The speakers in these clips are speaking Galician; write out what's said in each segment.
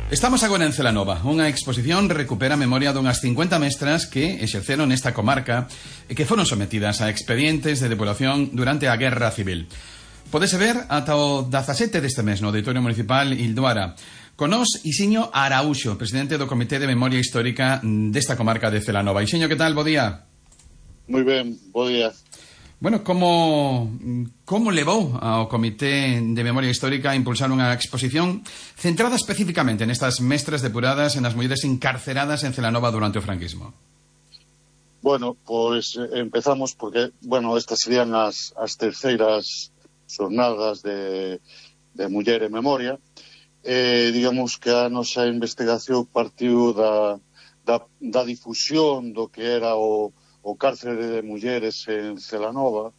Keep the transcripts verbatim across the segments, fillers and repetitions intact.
Estamos agora en Celanova. Unha exposición recupera a memoria dunhas cincuenta mestras que exerceron nesta comarca e que foron sometidas a expedientes de depuración durante a Guerra Civil. Podese ver ata o dezasete deste mes no Auditorio Municipal Ilduara. Con nos, Ixiño Araúxo, presidente do Comité de Memoria Histórica desta comarca de Celanova. Ixiño, que tal? Bo día. Moi ben, bo día. Bueno, como, como levou ao Comité de Memoria Histórica a impulsar unha exposición centrada especificamente nestas mestras depuradas e nas mulleres encarceradas en Celanova durante o franquismo? Bueno, pois pues, empezamos porque, bueno, estas serían as, as terceiras xornadas de, de Muller en Memoria. Eh, digamos que a nosa investigación partiu da, da, da difusión do que era o o cárcere de mulleres en Celanova.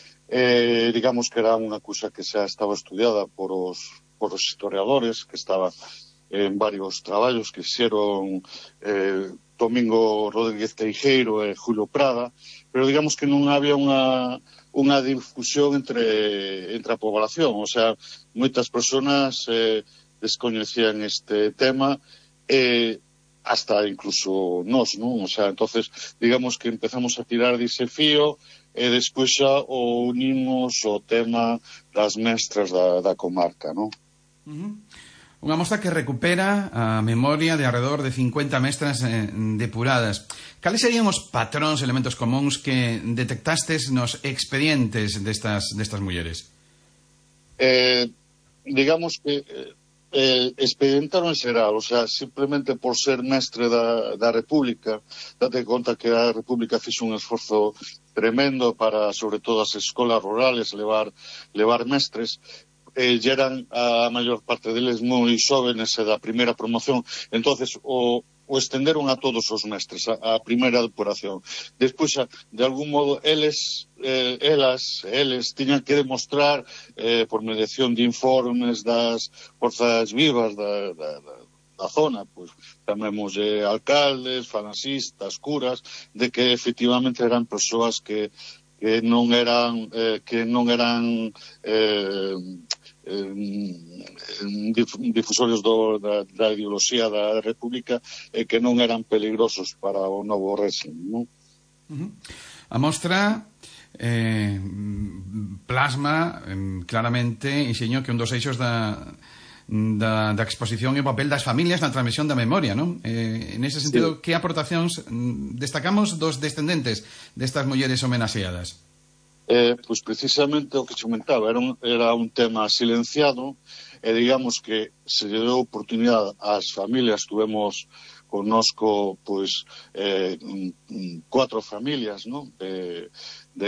Eh, digamos que era unha cousa que xa estaba estudiada por os, por os historiadores, que estaban en varios traballos que hicieron eh, Domingo Rodríguez Teijeiro e Julio Prada, pero digamos que non había unha, unha difusión entre, entre a población, o sea, moitas persoas eh, descoñecían este tema e eh, hasta incluso nós, non? O sea, entonces, digamos que empezamos a tirar dise fío e despois xa o unimos o tema das mestras da, da comarca, non? Uh-huh. Unha mostra que recupera a memoria de alrededor de cincuenta mestras eh, depuradas. Cales serían os patróns, elementos comuns que detectastes nos expedientes destas, destas mulleres? Eh, digamos que... Eh, Eh, expedientaron en xeral, o sea, simplemente por ser mestre da, da República, date conta que a República fixo un esforzo tremendo para, sobre todo, as escolas rurales levar, levar mestres, e eh, eran a maior parte deles moi xóvenes e da primeira promoción, entonces o o estenderon a todos os mestres, a, a primeira depuración. Despois, de algún modo, eles, eh, elas, eles, tiñan que demostrar, eh, por mediación de informes das forzas vivas da, da, da, da zona, pois, chamemos eh, alcaldes, falanxistas, curas, de que efectivamente eran persoas que, que non eran, eh, que non eran... Eh, difusorios do, da, da ideoloxía da República e que non eran peligrosos para o novo réxime, non? Uh-huh. A mostra eh, plasma eh, claramente, Ixiño, que un dos eixos da, da, da exposición é o papel das familias na transmisión da memoria, non? Eh, en ese sentido, sí. Que aportacións destacamos dos descendentes destas mulleres homenaxeadas? Eh, pois precisamente o que te comentaba, era un, era un tema silenciado e digamos que se lle deu oportunidade ás familias, tuvemos connosco pois eh, cuatro familias, non? De, de,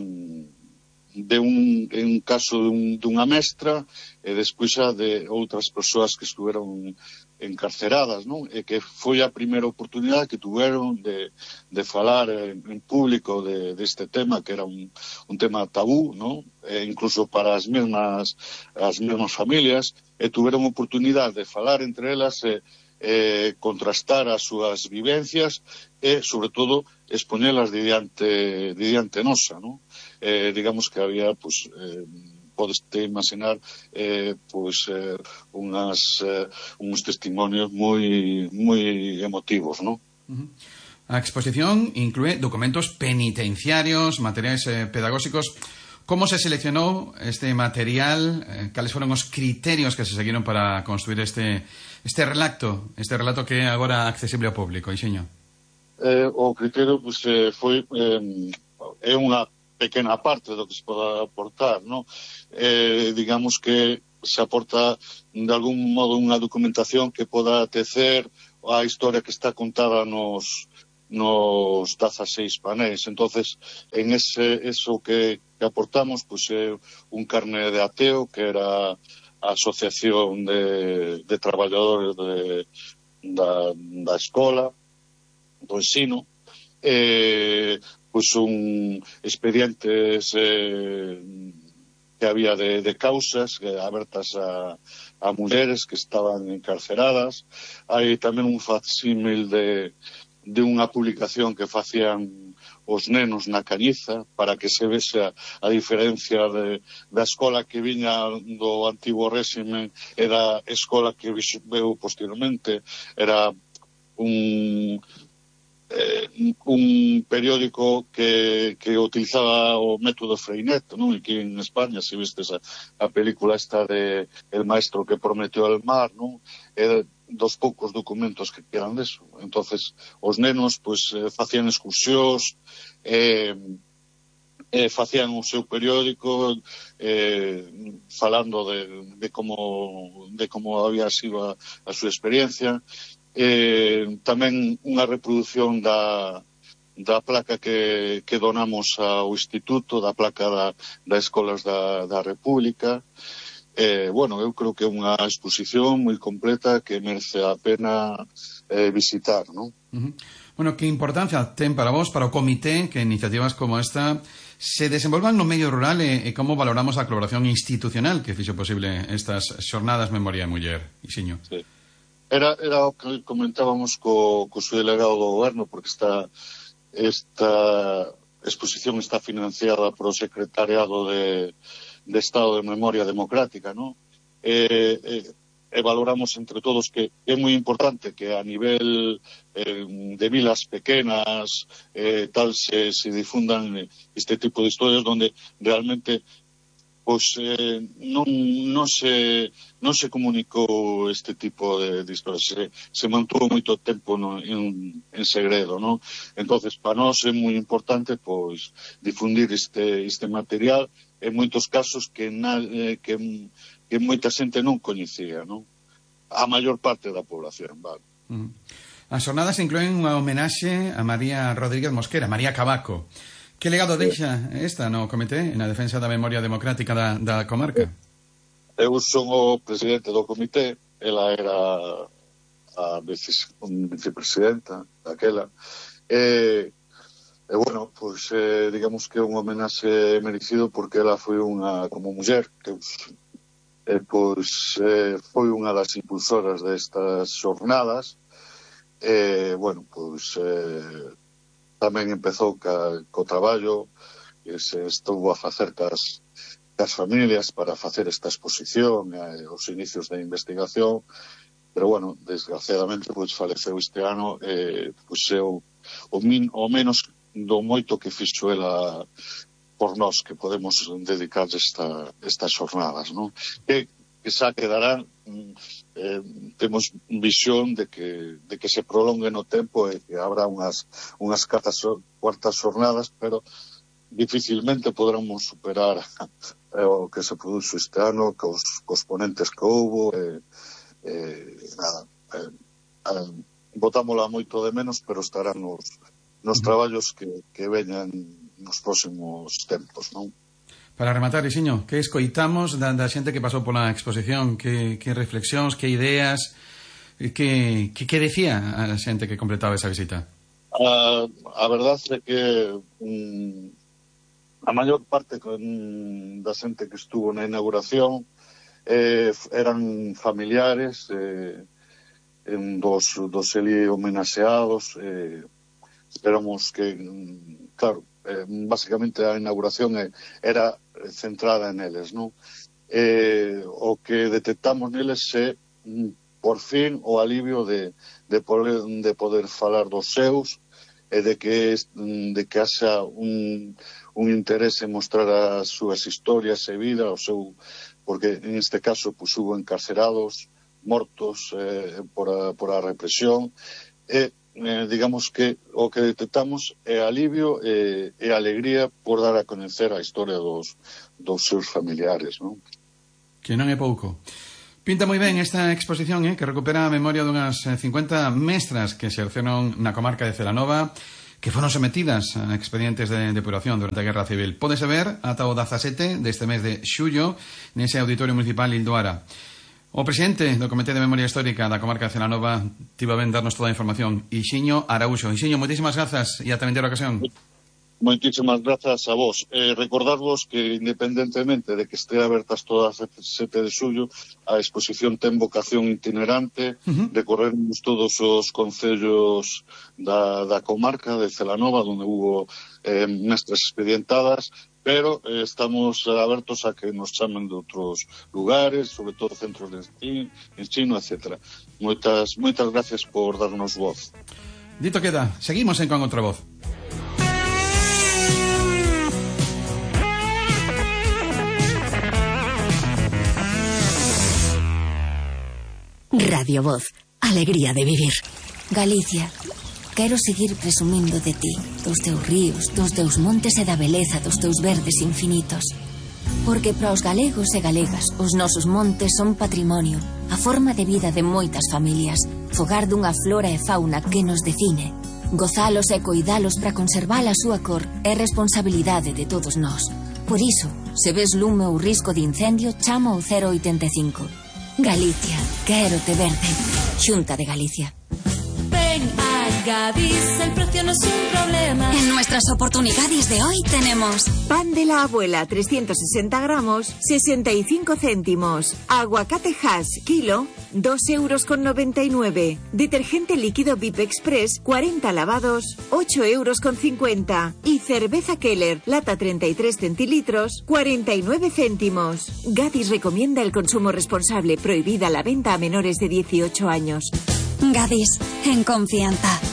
de un, en un caso dun, dunha mestra e despois xa de outras persoas que estuveron encarceradas, non? E que foi a primeira oportunidade que tuveron de, de falar en, en público de, deste tema, que era un, un tema tabú, non? E incluso para as mesmas, as mesmas familias, e tuveron oportunidade de falar entre elas e eh, contrastar as súas vivencias e, sobre todo, expoñelas de diante, de diante nosa, non? Eh, digamos que había, pues, eh, podes te imaginar eh, pois, eh, unhas, eh, uns testimonios moi moi emotivos, non? Uh-huh. A exposición inclúe documentos penitenciarios, materiais eh, pedagóxicos. Como se seleccionou este material? Eh, cales foron os criterios que se seguiron para construir este, este relato, este relato que é agora accesible ao público, Ixiño? Eh, o criterio pues, eh, foi eh, é unha pequena parte do que se pode aportar, non? Eh, digamos que se aporta de algún modo unha documentación que poda tecer a historia que está contada nos nos dezaseis panéis. Entonces, en ese eso que, que aportamos, pues é un carné de ateo, que era a Asociación de, de Traballadores de, da, da Escola, do Ensino, eh, pois un expedientes eh, que había de, de causas eh, abertas a, a mulleres que estaban encarceradas. Hai tamén un facsímil de, de unha publicación que facían os nenos na Cañiza para que se vexa a diferencia de, da escola que viña do antigo réxime e da escola que veu posteriormente. Era un... Eh, un periódico que, que utilizaba o método Freinet, ¿no? Y que en España, si viste esa, a película esta de El maestro que prometió el mar, ¿no? Eh, dos poucos documentos que quedan deso. Entonces, os nenos, pues, eh, facían excursións, eh, eh, facían o seu periódico, eh, falando de, de como de como había sido a, a súa experiencia. Eh, tamén unha reproducción da, da placa que, que donamos ao Instituto, da placa da, da Escolas da, da República. Eh, bueno, eu creo que é unha exposición moi completa que merece a pena eh, visitar, non? Uh-huh. Bueno, que importancia ten para vos, para o comité, que iniciativas como esta se desenvolvan no medio rural e, e como valoramos a colaboración institucional que fixo posible estas xornadas Memoria e Muller, Ixiño? Sí. Era, era o que comentábamos co, co seu delegado do goberno, porque esta, esta exposición está financiada por o Secretariado de, de Estado de Memoria Democrática, ¿no? E, e, e valoramos entre todos que é moi importante que a nivel eh, de vilas pequenas eh, tal se, se difundan este tipo de historias donde realmente pois eh, non, non se non se comunicou este tipo de, de historias, se, se mantuvo moito tempo no, en, en segredo, non? Entonces, para nós é moi importante pois difundir este, este material en moitos casos que, na, eh, que, que moita xente non coñecía, non? A maior parte da población, vale. Uh-huh. As xornadas incluen unha homenaxe a María Rodríguez Mosquera, María Cavaco. Que legado deixa esta no comité na defensa da memoria democrática da, da comarca? Eu son o presidente do comité, ela era a vice, vicepresidenta daquela. E, e bueno, pois, eh, digamos que é un homenaxe merecido porque ela foi unha, como muller, que eh, pois, eh, foi unha das impulsoras destas xornadas. E, bueno, pois... Eh, tamén empezou ca, co traballo e se estuvo a facer cas, cas familias para facer esta exposición e os inicios da investigación, pero bueno, desgraciadamente pois faleceu este ano e pois é o, o, min, o menos do moito que fixo ela por nós que podemos dedicar esta, estas jornadas, non? Que, que xa quedarán eh, temos visión de que, de que se prolongue no tempo e que habrá unhas, unhas cartas, cuartas jornadas, pero dificilmente podremos superar eh, o que se produxo este ano, cos, cos ponentes que houbo, e eh, eh, nada, eh, eh, botámola moito de menos, pero estará nos, nos traballos que, que veñan nos próximos tempos, non? Para rematar, Ixiño, que escoitamos da, da xente que pasou pola exposición? Que, que reflexións, que ideas, que, que, que decía a xente que completaba esa visita? A, a verdade é que um, a maior parte con, da xente que estuvo na inauguración eh, eran familiares eh, en dos, dos eli homenaxeados. Eh, esperamos que, claro, eh, basicamente a inauguración eh, era centrada en eles, non? Eh, o que detectamos neles é por fin o alivio de, de, poder, de poder falar dos seus e de que, de que haxa un, un interés en mostrar as súas historias e vida, o seu, porque en este caso pues, hubo encarcerados, mortos eh, por, a, por a represión e Eh, digamos que o que detectamos é alivio e, e alegría por dar a coñecer a historia dos, dos seus familiares, non? Que non é pouco. Pinta moi ben esta exposición, eh, que recupera a memoria dunhas cincuenta mestras que exerceron na comarca de Celanova, que foron sometidas a expedientes de depuración durante a Guerra Civil. Pódese ver ata o dezasete deste mes de xullo nese auditorio municipal Ildoara. O presidente do Comité de Memoria Histórica da comarca de Celanova tivo a ben darnos toda a información. Ixiño Araúxo. Ixiño, moitísimas grazas e ata vindeira ocasión. Moitísimas grazas a vos. Eh, recordarvos que, independentemente de que estea abertas todas as sete de xullo, a exposición ten vocación itinerante, uh-huh. recorremos todos os concellos da, da comarca de Celanova, onde hubo eh, mestras expedientadas, pero eh, estamos abertos a que nos chamen de outros lugares, sobre todo centros de ensino, etcétera. Moitas, moitas gracias por darnos voz. Dito queda, seguimos en Con Outra Voz. Radio Voz, alegría de vivir. Galicia, quero seguir presumindo de ti, dos teus ríos, dos teus montes e da beleza dos teus verdes infinitos. Porque para os galegos e galegas, os nosos montes son patrimonio, a forma de vida de moitas familias, fogar dunha flora e fauna que nos define. Gozalos e coidalos para conservar a súa cor é responsabilidade de todos nós. Por iso, se ves lume ou risco de incendio, chama o cero oitenta e cinco. Galicia, quero te verde. Xunta de Galicia. Ven a Gadis, el precio no es un problema. En nuestras oportunidades de hoy tenemos pan de la abuela, trescientos sesenta gramos, sesenta y cinco céntimos. Aguacate Hass, kilo, dos euros con noventa y nueve. Detergente líquido V I P Express, cuarenta lavados, ocho euros con cincuenta. Y cerveza Keller, lata treinta y tres centilitros, cuarenta y nueve céntimos. Gadis recomienda el consumo responsable, prohibida la venta a menores de dieciocho años. Gadis, en confianza.